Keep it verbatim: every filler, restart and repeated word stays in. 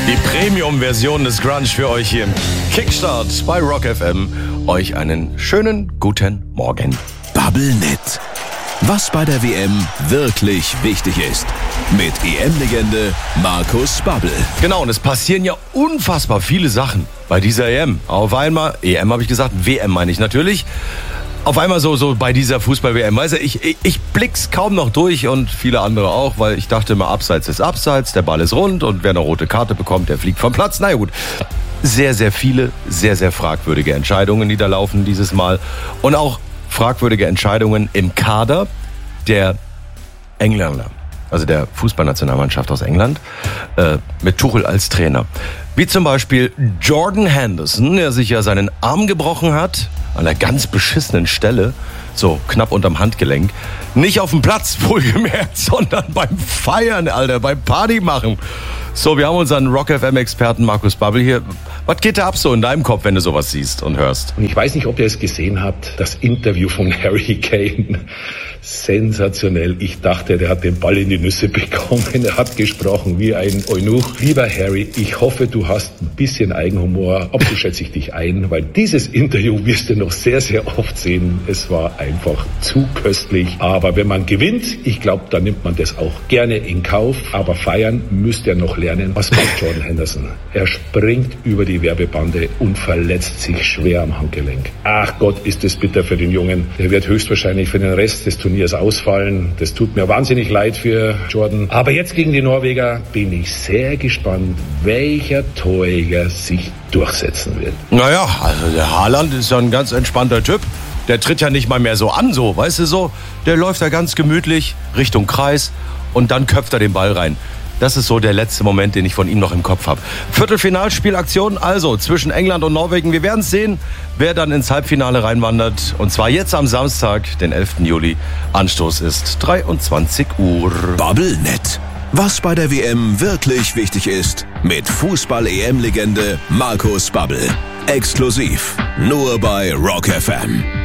Die Premium-Version des Grunge für euch hier im Kickstart bei Rock F M. Euch einen schönen guten Morgen. Bubblenet. Was bei der W M wirklich wichtig ist. Mit E M-Legende Markus Babbel. Genau, und es passieren ja unfassbar viele Sachen bei dieser E M. Auf einmal, E M habe ich gesagt, W M meine ich natürlich. Auf einmal so, so bei dieser Fußball-W M. Weißt du, ich, ich, ich blick's kaum noch durch und viele andere auch, weil ich dachte immer, Abseits ist Abseits, der Ball ist rund und wer eine rote Karte bekommt, der fliegt vom Platz. Na ja, gut. Sehr, sehr viele, sehr, sehr fragwürdige Entscheidungen, die da laufen dieses Mal. Und auch fragwürdige Entscheidungen im Kader der Engländer, also der Fußballnationalmannschaft aus England, äh, mit Tuchel als Trainer. Wie zum Beispiel Jordan Henderson, der sich ja seinen Arm gebrochen hat, an einer ganz beschissenen Stelle, so knapp unterm Handgelenk. Nicht auf dem Platz, wohlgemerkt, sondern beim Feiern, Alter, beim Party machen. So, wir haben unseren Rock F M-Experten Markus Babbel hier. Was geht da ab so in deinem Kopf, wenn du sowas siehst und hörst? Und ich weiß nicht, ob ihr es gesehen habt, das Interview von Harry Kane. Sensationell. Ich dachte, der hat den Ball in die Nüsse bekommen. Er hat gesprochen wie ein Eunuch. Lieber Harry, ich hoffe, du hast ein bisschen Eigenhumor. Aber so schätze ich dich ein, weil dieses Interview wirst du noch sehr, sehr oft sehen. Es war einfach zu köstlich. Aber wenn man gewinnt, ich glaube, dann nimmt man das auch gerne in Kauf. Aber feiern müsst ihr noch lernen. Was macht Jordan Henderson? Er springt über die Werbebande und verletzt sich schwer am Handgelenk. Ach Gott, ist das bitter für den Jungen. Der wird höchstwahrscheinlich für den Rest des Turniers ausfallen. Das tut mir wahnsinnig leid für Jordan. Aber jetzt gegen die Norweger bin ich sehr gespannt, welcher Torjäger sich durchsetzen wird. Naja, also der Haaland ist ja ein ganz entspannter Typ. Der tritt ja nicht mal mehr so an, so, weißt du so. Der läuft da ganz gemütlich Richtung Kreis und dann köpft er den Ball rein. Das ist so der letzte Moment, den ich von ihm noch im Kopf habe. Viertelfinalspielaktion also zwischen England und Norwegen. Wir werden sehen, wer dann ins Halbfinale reinwandert. Und zwar jetzt am Samstag, den elften Juli. Anstoß ist dreiundzwanzig Uhr. Bubblenet. Was bei der W M wirklich wichtig ist. Mit Fußball-E M-Legende Markus Babbel. Exklusiv. Nur bei Rock F M.